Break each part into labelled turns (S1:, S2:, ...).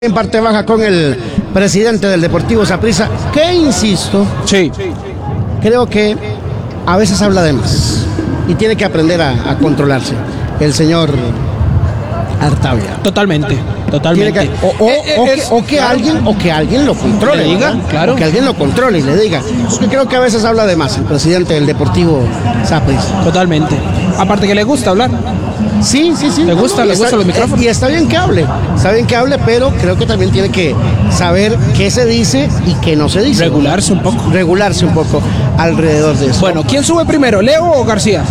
S1: En parte baja con el presidente del Deportivo Saprissa, que insisto,
S2: sí,
S1: creo que a veces habla de más y tiene que aprender a controlarse el señor Artavia.
S2: Totalmente.
S1: Que alguien lo controle,
S2: le diga,
S1: ¿verdad?
S2: claro.
S1: Que alguien lo controle y le diga. Yo creo que a veces habla de más el presidente del Deportivo Saprissa.
S2: Totalmente. Aparte que le gusta hablar.
S1: Sí.
S2: Le gustan los micrófonos.
S1: Y está bien que hable, pero creo que también tiene que saber qué se dice y qué no se dice.
S2: Regularse un poco.
S1: Regularse un poco alrededor de eso.
S2: Bueno, ¿quién sube primero, Leo o García?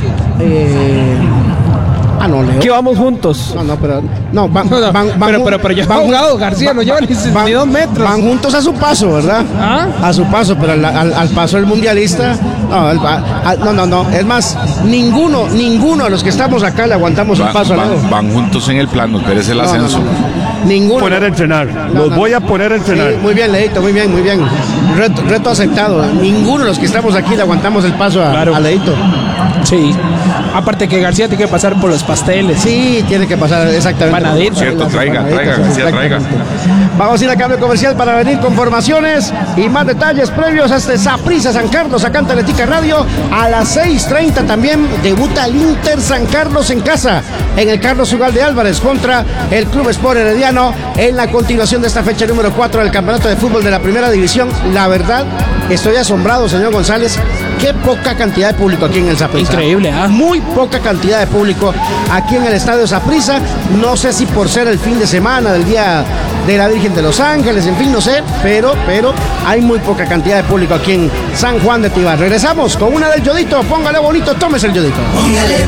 S1: No, Leo.
S3: Que vamos juntos.
S1: Pero
S2: ya ha jugado García, no lleva ni 2 metros.
S1: Van juntos a su paso, ¿verdad?
S2: ¿Ah?
S1: A su paso, pero al paso del mundialista, no. Es más, ninguno de los que estamos acá le aguantamos el paso a Leo.
S4: Van juntos en el plano, pero es el ascenso.
S1: Ninguno.
S3: Poner a entrenar. Los voy a poner a entrenar.
S1: Sí, muy bien, Leito, muy bien. Reto aceptado. Ninguno de los que estamos aquí le aguantamos el paso a Leito.
S2: Sí. Aparte que García tiene que pasar por los pasteles.
S1: Sí, tiene que pasar exactamente.
S2: Panaditos.
S4: Cierto, traiga, García.
S1: Vamos a ir a cambio comercial para venir con formaciones y más detalles previos a este Saprissa San Carlos acá en Teletica Radio. A las 6:30 también debuta el Inter San Carlos en casa, en el Carlos Ugalde Álvarez contra el Club Sport Herediano en la continuación de esta fecha número 4 del Campeonato de Fútbol de la Primera División. La verdad, estoy asombrado, señor González. Qué poca cantidad de público aquí en el Saprissa.
S2: Increíble, ¿ah?
S1: Muy poca cantidad de público aquí en el Estadio Saprissa. No sé si por ser el fin de semana del Día de la Virgen de los Ángeles, en fin, no sé, pero hay muy poca cantidad de público aquí en San Juan de Tíbar. Regresamos con una del Yodito. Póngale bonito, tómese el Yodito.
S5: Póngale